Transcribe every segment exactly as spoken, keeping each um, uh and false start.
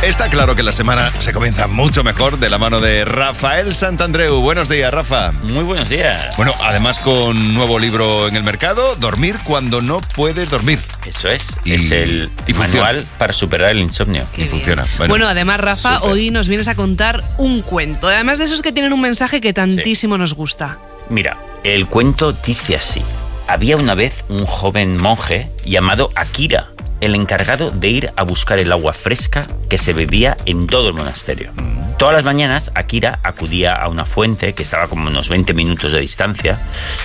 Está claro que la semana se comienza mucho mejor de la mano de Rafael Santandreu. Buenos días, Rafa. Muy buenos días. Bueno, además con nuevo libro en el mercado, Dormir cuando no puedes dormir. Eso es, Y- es el y funciona. manual para superar el insomnio. Y funciona. Bueno, bueno, además, Rafa, súper. hoy nos vienes a contar un cuento. Además de esos que tienen un mensaje que tantísimo nos gusta. Mira, el cuento dice así. Había una vez un joven monje llamado Akira, el encargado de ir a buscar el agua fresca que se bebía en todo el monasterio. Todas las mañanas Akira acudía a una fuente que estaba como a unos veinte minutos de distancia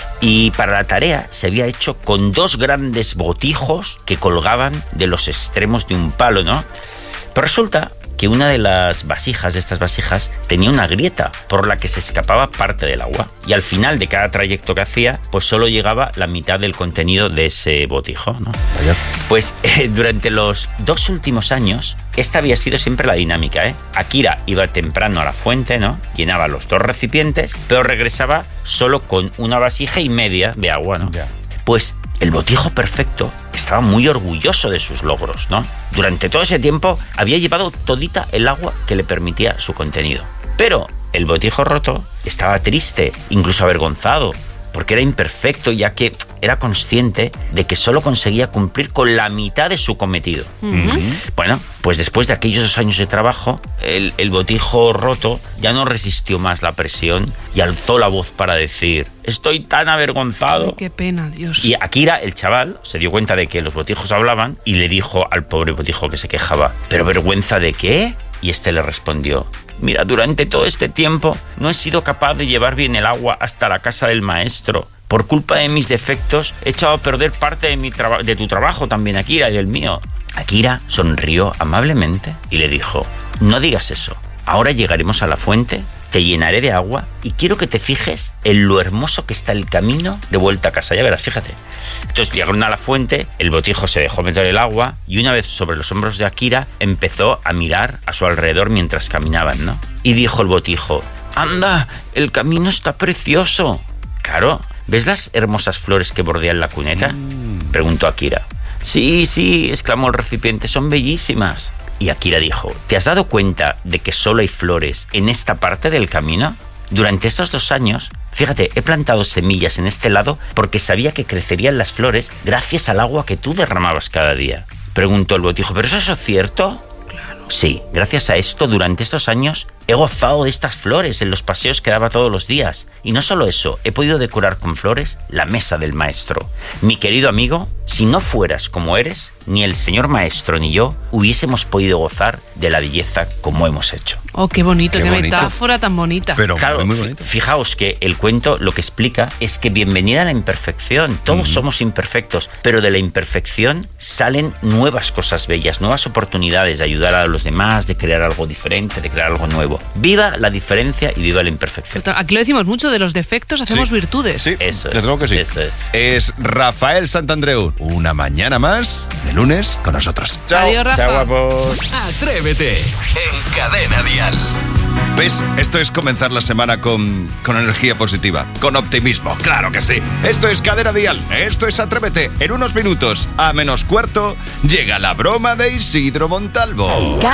y para la tarea se había hecho con dos grandes botijos que colgaban de los extremos de un palo, ¿no? Pero resulta que una de las vasijas, de estas vasijas, tenía una grieta por la que se escapaba parte del agua. Y al final de cada trayecto que hacía, pues solo llegaba la mitad del contenido de ese botijo, ¿no? Pues eh, durante los dos últimos años, esta había sido siempre la dinámica, ¿eh? Akira iba temprano a la fuente, ¿no? Llenaba los dos recipientes, pero regresaba solo con una vasija y media de agua, ¿no? Ya. Pues el botijo perfecto estaba muy orgulloso de sus logros, ¿no? Durante todo ese tiempo había llevado todita el agua que le permitía su contenido. Pero el botijo roto estaba triste, incluso avergonzado, porque era imperfecto, ya que era consciente de que solo conseguía cumplir con la mitad de su cometido. Bueno, pues después de aquellos dos años de trabajo, el, el botijo roto ya no resistió más la presión y alzó la voz para decir: estoy tan avergonzado. Ay, qué pena, Dios. Y Akira, el chaval, se dio cuenta de que los botijos hablaban y le dijo al pobre botijo que se quejaba: ¿pero vergüenza de qué? Y este le respondió: mira, durante todo este tiempo no he sido capaz de llevar bien el agua hasta la casa del maestro. Por culpa de mis defectos he echado a perder parte de, mi traba- de tu trabajo también, Akira, y del mío. Akira sonrió amablemente y le dijo: no digas eso. Ahora llegaremos a la fuente, te llenaré de agua y quiero que te fijes en lo hermoso que está el camino de vuelta a casa. Ya verás, fíjate. Entonces llegaron a la fuente, el botijo se dejó meter el agua y una vez sobre los hombros de Akira empezó a mirar a su alrededor mientras caminaban, ¿no? Y dijo el botijo: ¡anda! El camino está precioso. Claro, ¿ves las hermosas flores que bordean la cuneta? Preguntó Akira. Sí, sí, exclamó el recipiente, son bellísimas. Y Akira dijo: ¿te has dado cuenta de que solo hay flores en esta parte del camino? Durante estos dos años, fíjate, he plantado semillas en este lado porque sabía que crecerían las flores gracias al agua que tú derramabas cada día. Preguntó el botijo: ¿pero eso es cierto? Sí, gracias a esto, durante estos años he gozado de estas flores en los paseos que daba todos los días. Y no solo eso, he podido decorar con flores la mesa del maestro. Mi querido amigo, si no fueras como eres, ni el señor maestro ni yo hubiésemos podido gozar de la belleza como hemos hecho. Oh, qué bonito, Qué qué, bonito. metáfora tan bonita. Pero Claro, muy fi- bonito. fijaos que el cuento lo que explica es que bienvenida a la imperfección. Todos somos imperfectos, pero de la imperfección salen nuevas cosas bellas, nuevas oportunidades de ayudar a los demás, de crear algo diferente, de crear algo nuevo. Viva la diferencia y viva la imperfección. Aquí lo decimos mucho, de los defectos hacemos Sí. virtudes. Sí, Eso es, desde luego que sí. eso es. Es Rafael Santandreu. Una mañana más de lunes con nosotros. Chao. Adiós, Rafa. Chao, guapos. Atrévete en Cadena Dial. ¿Ves? Esto es comenzar la semana con, con energía positiva, con optimismo. ¡Claro que sí! Esto es Cadena Dial, esto es Atrévete. En unos minutos, a menos cuarto, llega la broma de Isidro Montalvo.